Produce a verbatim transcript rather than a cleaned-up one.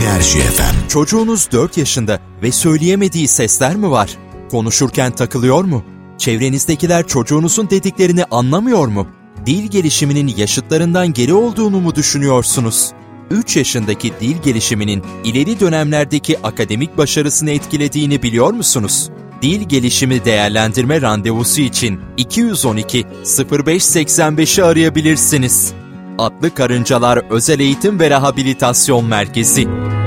Enerji F M. Çocuğunuz dört yaşında ve söyleyemediği sesler mi var? Konuşurken takılıyor mu? Çevrenizdekiler çocuğunuzun dediklerini anlamıyor mu? Dil gelişiminin yaşıtlarından geri olduğunu mu düşünüyorsunuz? üç yaşındaki dil gelişiminin ileri dönemlerdeki akademik başarısını etkilediğini biliyor musunuz? Dil gelişimi değerlendirme randevusu için iki yüz on iki sıfır beş seksen beşi arayabilirsiniz. Atlı Karıncalar Özel Eğitim ve Rehabilitasyon Merkezi.